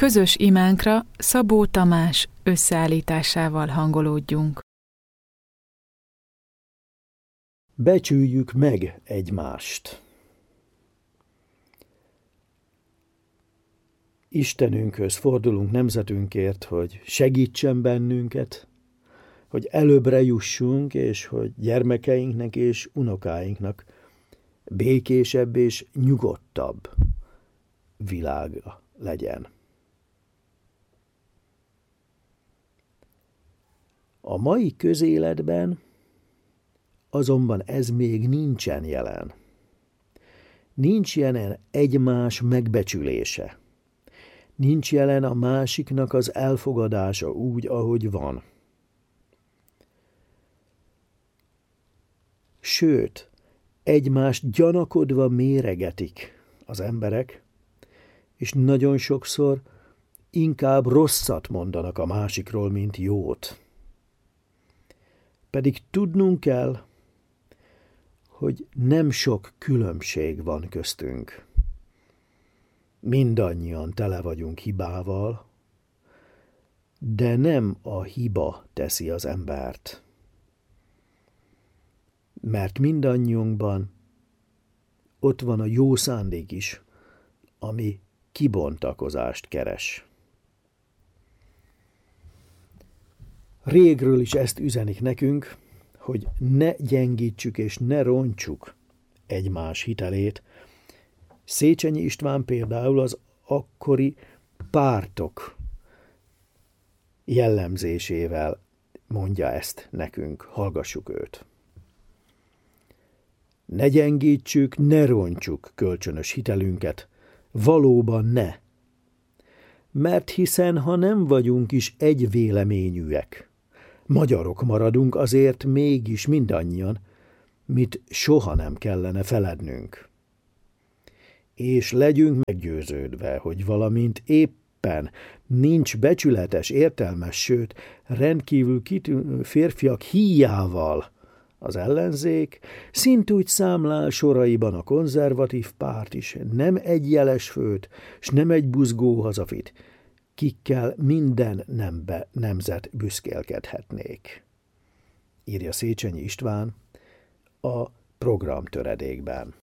Közös imánkra Szabó Tamás összeállításával hangolódjunk. Becsüljük meg egymást. Istenünkhöz fordulunk nemzetünkért, hogy segítsen bennünket, hogy előbbre jussunk, és hogy gyermekeinknek és unokáinknak békésebb és nyugodtabb világa legyen. A mai közéletben azonban ez még nincsen jelen. Nincs jelen egymás megbecsülése. Nincs jelen a másiknak az elfogadása úgy, ahogy van. Sőt, egymást gyanakodva méregetik az emberek, és nagyon sokszor inkább rosszat mondanak a másikról, mint jót. Pedig tudnunk kell, hogy nem sok különbség van köztünk. Mindannyian tele vagyunk hibával, de nem a hiba teszi az embert. Mert mindannyiunkban ott van a jó szándék is, ami kibontakozást keres. Régről is ezt üzenik nekünk, hogy ne gyengítsük és ne rontsuk egymás hitelét. Széchenyi István például az akkori pártok jellemzésével mondja ezt nekünk, hallgassuk őt. Ne gyengítsük, ne rontsuk kölcsönös hitelünket, valóban ne. Mert hiszen, ha nem vagyunk is egy véleményűek, magyarok maradunk azért mégis mindannyian, mit soha nem kellene felednünk. És legyünk meggyőződve, hogy valamint éppen nincs becsületes, értelmes, sőt, rendkívül kitűnő férfiak híjával az ellenzék, szintúgy számlál soraiban a konzervatív párt is, nem egy jeles főt, s nem egy buzgó hazafit, kikkel minden nemzet büszkélkedhetnék. Írja Széchenyi István a programtöredékben.